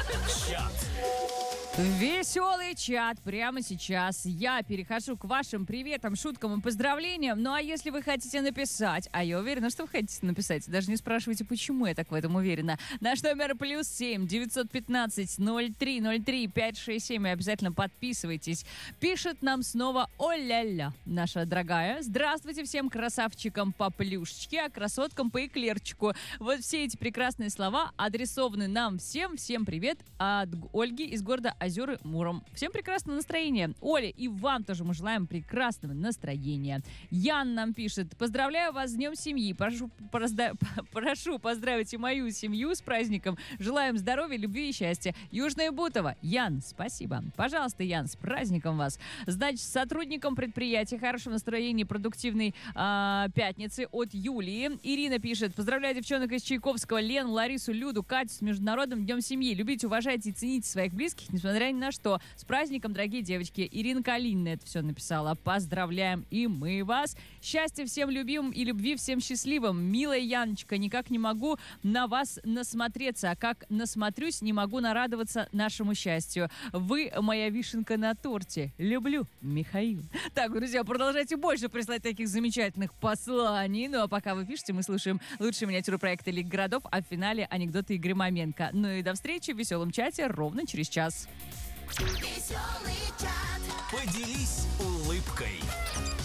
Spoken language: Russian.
Чат. Веселый чат прямо сейчас. Я перехожу к вашим приветам, шуткам и поздравлениям. Ну а если вы хотите написать, а я уверена, что вы хотите написать, даже не спрашивайте, почему я так в этом уверена. Наш номер +7 915 0303 567. И обязательно подписывайтесь. Пишет нам снова Оля-ля, наша дорогая. Здравствуйте всем красавчикам по плюшечке, а красоткам по эклерчику. Вот все эти прекрасные слова адресованы нам всем. Всем привет от Ольги из города Озеры Муром. Всем прекрасного настроения. Оля, и вам тоже мы желаем прекрасного настроения. Ян нам пишет: поздравляю вас с Днем семьи. Прошу поздравить и мою семью с праздником. Желаем здоровья, любви и счастья. Южное Бутово. Ян, спасибо. Пожалуйста, Ян, с праздником вас. Значит, сотрудникам предприятия хорошего настроения, продуктивной пятницы от Юлии. Ирина пишет: поздравляю девчонок из Чайковского, Лену, Ларису, Люду, Катю с Международным Днем семьи. Любите, уважайте и цените своих близких, несмотря ни на что. С праздником, дорогие девочки. Ирина Калинина это все написала. Поздравляем и мы вас. Счастья всем любимым и любви всем счастливым. Милая Яночка, никак не могу на вас насмотреться. А как насмотрюсь, не могу нарадоваться нашему счастью. Вы моя вишенка на торте. Люблю, Михаил. Так, друзья, продолжайте больше присылать таких замечательных посланий. Ну а пока вы пишете, мы слушаем лучшие миниатюры проекта Лиг городов, а в финале анекдоты Игоря Маменко. Ну и до встречи в веселом чате ровно через час. Поделись улыбкой.